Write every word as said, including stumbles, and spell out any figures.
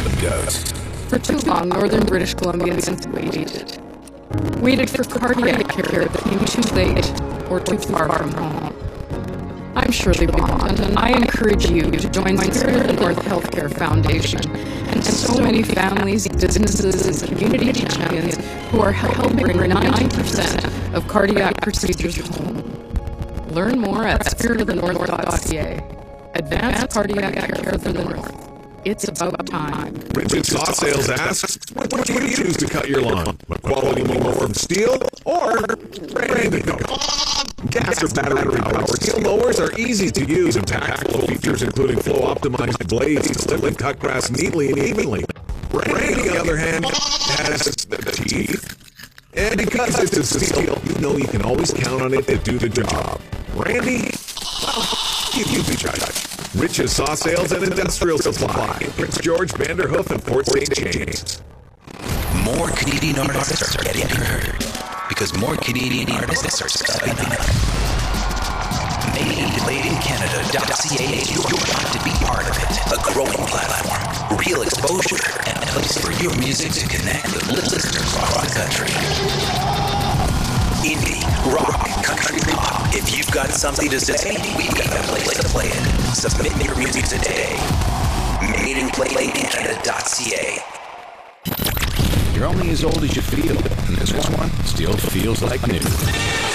the goats. For too long, northern British Columbians waited. Waited for cardiac care that came too late or too far from home. I'm Shirley Bond, and I encourage you to join Spirit of the North Healthcare Foundation and so many families, businesses, and community champions who are helping bring ninety percent of cardiac procedures home. Learn more at spirit of the north dot c a. Advanced cardiac care for the North. It's about time. Richard Saw Sales asks, what do you choose to cut your lawn? A quality mower from Steel or branded gas or battery powered Steel mowers are easy to use and packed full of features including flow optimized blades to lift and cut grass neatly and evenly. Brand, on the other hand, has the teeth. And because it's a Steel, you know you can always count on it to do the job. Randy? Well, you, you be judged. Rich's Saw Sales and Industrial Supply in Prince George, Vanderhoof, and Port Saint James. More Canadian artists are getting heard because more Canadian artists are stepping up. Made in Canada dot c a, you're about to be part of it. A growing platform, real exposure, and a place for your music to connect with listeners across the country. Indie, rock, country, pop. If you've got something to say, we've got a place to play it. Submit your music today. Made in Canada dot c a. You're only as old as you feel, and this one still feels like new.